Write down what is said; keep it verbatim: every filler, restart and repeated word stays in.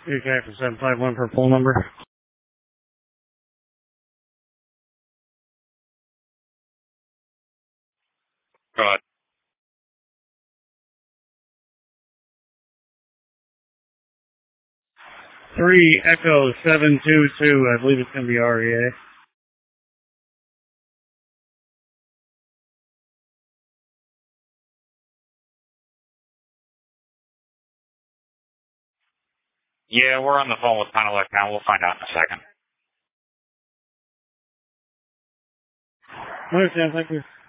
Okay, for seven five one for poll number. Go ahead. Three Echo seven two two. I believe it's going to be R E A. Yeah, we're on the phone with Penelec now. We'll find out in a second. Understand, thank you.